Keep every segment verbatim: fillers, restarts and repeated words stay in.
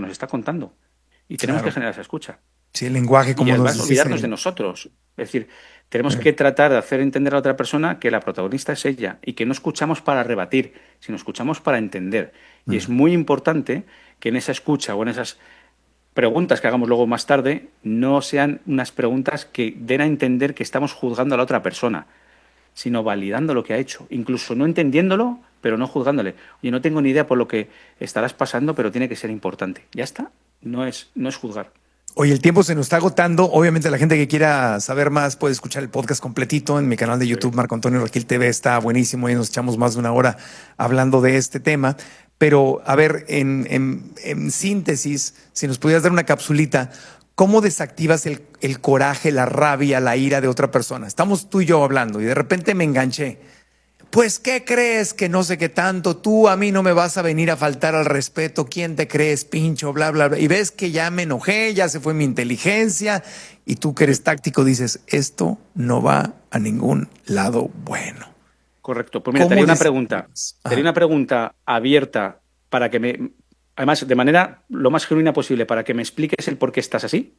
nos está contando. Y tenemos que Claro. generar esa escucha. Sí, el lenguaje, Y como nos además dices. olvidarnos de el- nosotros. Es decir, tenemos eh, que tratar de hacer entender a la otra persona que la protagonista es ella y que no escuchamos para rebatir, sino escuchamos para entender. Y es mm. muy importante que en esa escucha o en esas preguntas que hagamos luego más tarde no sean unas preguntas que den a entender que estamos juzgando a la otra persona, sino validando lo que ha hecho, incluso no entendiéndolo, pero no juzgándole. Oye, no tengo ni idea por lo que estarás pasando, pero tiene que ser importante. Ya está, no es, no es juzgar. Oye, el tiempo se nos está agotando. Obviamente, la gente que quiera saber más puede escuchar el podcast completito en mi canal de Muy YouTube, bien. Marco Antonio Regil T V. Está buenísimo y nos echamos más de una hora hablando de este tema. Pero, a ver, en, en- en síntesis, si nos pudieras dar una capsulita, ¿cómo desactivas el, el coraje, la rabia, la ira de otra persona? Estamos tú y yo hablando y de repente me enganché. Pues, ¿qué crees que no sé qué tanto? Tú a mí no me vas a venir a faltar al respeto. ¿Quién te crees, pincho? Bla, bla, bla. Y ves que ya me enojé, ya se fue mi inteligencia. Y tú que eres Sí, táctico dices, esto no va a ningún lado bueno. correcto. Pues mira, te ¿Cómo haría una pregunta. desactivas? Te haría Ajá. una pregunta abierta para que me, además, de manera lo más genuina posible, para que me expliques el por qué estás así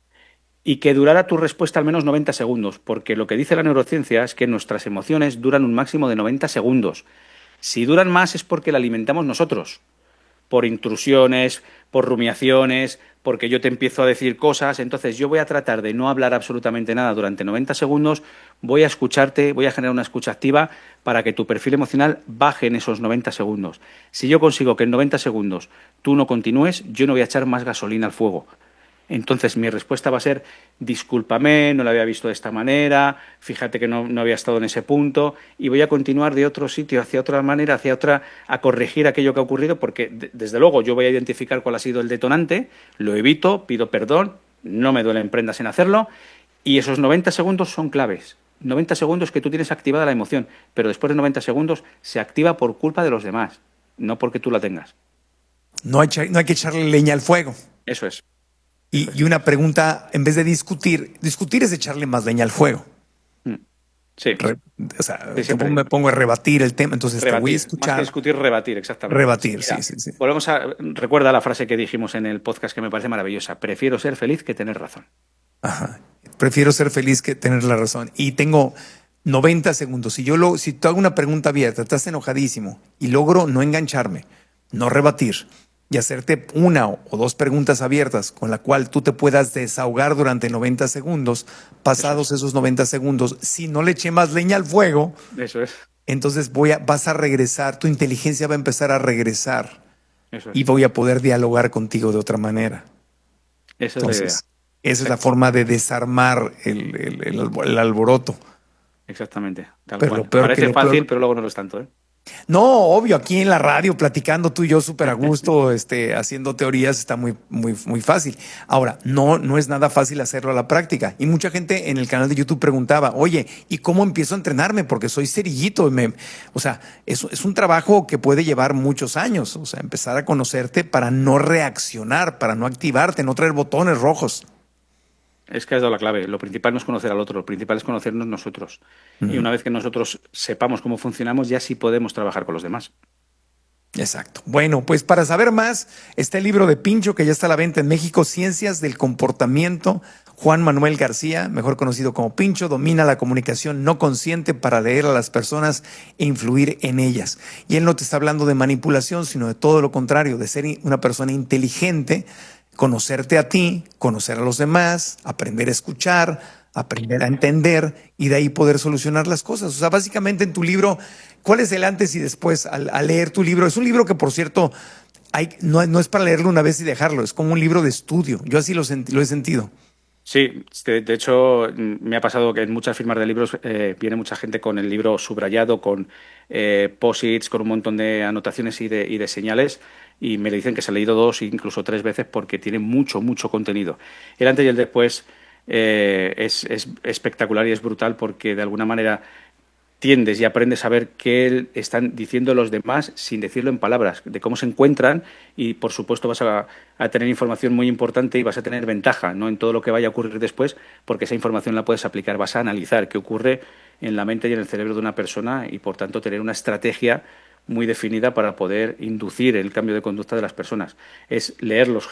y que durara tu respuesta al menos noventa segundos, porque lo que dice la neurociencia es que nuestras emociones duran un máximo de noventa segundos. Si duran más es porque la alimentamos nosotros, por intrusiones, por rumiaciones, porque yo te empiezo a decir cosas, entonces yo voy a tratar de no hablar absolutamente nada durante noventa segundos, voy a escucharte, voy a generar una escucha activa para que tu perfil emocional baje en esos noventa segundos. Si yo consigo que en noventa segundos tú no continúes, yo no voy a echar más gasolina al fuego. Entonces mi respuesta va a ser, discúlpame, no lo había visto de esta manera, fíjate que no, no había estado en ese punto y voy a continuar de otro sitio, hacia otra manera, hacia otra, a corregir aquello que ha ocurrido, porque de- desde luego yo voy a identificar cuál ha sido el detonante, lo evito, pido perdón, no me duelen prendas en hacerlo y esos noventa segundos son claves. noventa segundos que tú tienes activada la emoción, pero después de noventa segundos se activa por culpa de los demás, no porque tú la tengas. No hay, no hay que echarle leña al fuego. Eso es, Y, eso y es. una pregunta, en vez de discutir, discutir es echarle más leña al fuego. Mm. Sí, Re- o sea, sí, te pongo- me siempre. pongo a rebatir el tema, entonces te voy a Rebatir, más que escuchar, discutir, rebatir, exactamente. rebatir, sí, Mira, sí, sí. volvemos a. Recuerda la frase que dijimos en el podcast que me parece maravillosa. Prefiero ser feliz que tener razón. Ajá. Prefiero ser feliz que tener la razón. Y tengo noventa segundos. Si yo lo, si te hago una pregunta abierta, estás enojadísimo y logro no engancharme, no rebatir y hacerte una o dos preguntas abiertas con la cual tú te puedas desahogar durante noventa segundos, Eso pasados es, esos noventa segundos, si no le eché más leña al fuego, eso es, entonces voy a, vas a regresar, tu inteligencia va a empezar a regresar eso y es. voy a poder dialogar contigo de otra manera. Esa es la idea. Entonces, esa es la Exacto, forma de desarmar el, el- el albo- el alboroto. exactamente, tal Pero lo cual. peor que Parece lo peor. fácil, pero luego no lo es tanto, ¿eh? No, obvio, aquí en la radio, platicando tú y yo súper a gusto, este, haciendo teorías, está muy, muy, muy fácil. Ahora, no, no es nada fácil hacerlo a la práctica. Y mucha gente en el canal de YouTube preguntaba, oye, ¿y cómo empiezo a entrenarme? Porque soy cerillito. y Me, o sea, es, es un trabajo que puede llevar muchos años. O sea, empezar a conocerte para no reaccionar, para no activarte, no traer botones rojos. Es que has dado la clave. Lo principal no es conocer al otro, lo principal es conocernos nosotros. Y Ujú. una vez que nosotros sepamos cómo funcionamos, ya sí podemos trabajar con los demás. Exacto. Bueno, pues para saber más, está el libro de Pincho que ya está a la venta en México, Ciencias del Comportamiento. Juan Manuel García, mejor conocido como Pincho, domina la comunicación no consciente para leer a las personas e influir en ellas. Y él no te está hablando de manipulación, sino de todo lo contrario, de ser una persona inteligente, conocerte a ti, conocer a los demás, aprender a escuchar, aprender a entender y de ahí poder solucionar las cosas. O sea, básicamente en tu libro, ¿cuál es el antes y después al, al leer tu libro? Es un libro que, por cierto, hay, no, no es para leerlo una vez y dejarlo, es como un libro de estudio. Yo así lo, senti- lo he sentido. Sí, de, de hecho mm, me ha pasado que en muchas firmas de libros eh, viene mucha gente con el libro subrayado, con eh, post-its, con un montón de anotaciones y de, y de señales, y me le dicen que se ha leído dos, incluso tres veces, porque tiene mucho, mucho contenido. El antes y el después eh, es, es espectacular y es brutal porque de alguna manera tiendes y aprendes a ver qué están diciendo los demás sin decirlo en palabras, de cómo se encuentran y por supuesto vas a, a tener información muy importante y vas a tener ventaja, ¿no? En todo lo que vaya a ocurrir después, porque esa información la puedes aplicar, vas a analizar qué ocurre en la mente y en el cerebro de una persona y por tanto tener una estrategia muy definida para poder inducir el cambio de conducta de las personas. Es leer los